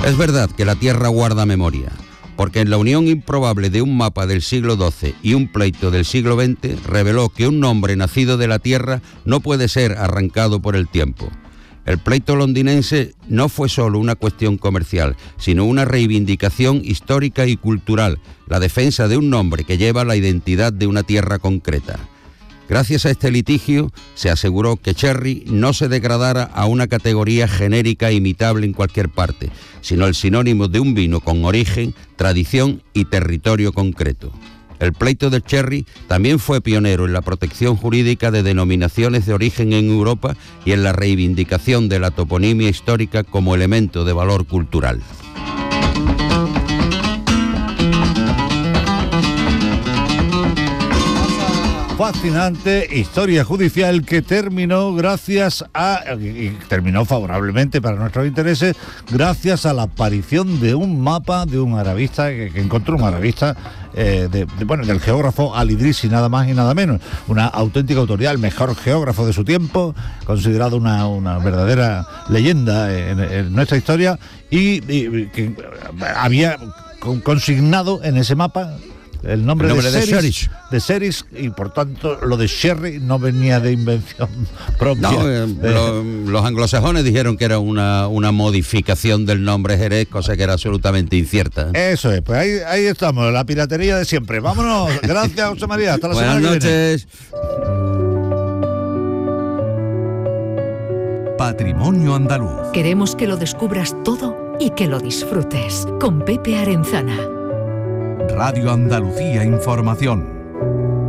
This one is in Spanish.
Es verdad que la tierra guarda memoria, porque en la unión improbable de un mapa del siglo XII y un pleito del siglo XX reveló que un nombre nacido de la tierra no puede ser arrancado por el tiempo. El pleito londinense no fue solo una cuestión comercial, sino una reivindicación histórica y cultural, la defensa de un nombre que lleva la identidad de una tierra concreta. Gracias a este litigio, se aseguró que Cherry no se degradara a una categoría genérica imitable en cualquier parte, sino el sinónimo de un vino con origen, tradición y territorio concreto. El pleito del Cherry también fue pionero en la protección jurídica de denominaciones de origen en Europa y en la reivindicación de la toponimia histórica como elemento de valor cultural. Fascinante historia judicial que terminó terminó favorablemente para nuestros intereses gracias a la aparición de un mapa de un arabista que encontró un arabista del geógrafo Al-Idrisi, nada más y nada menos, una auténtica autoridad, el mejor geógrafo de su tiempo, considerado una verdadera leyenda en nuestra historia y que había consignado en ese mapa el nombre de Xeris, y por tanto lo de Sherry no venía de invención propia. Los anglosajones dijeron que era una modificación del nombre Jerez, cosa que era absolutamente incierta. Eso es, pues ahí estamos, la piratería de siempre. Vámonos, gracias José María, hasta la semana que viene. Buenas noches. Patrimonio Andaluz. Queremos que lo descubras todo y que lo disfrutes. Con Pepe Arenzana. Radio Andalucía Información.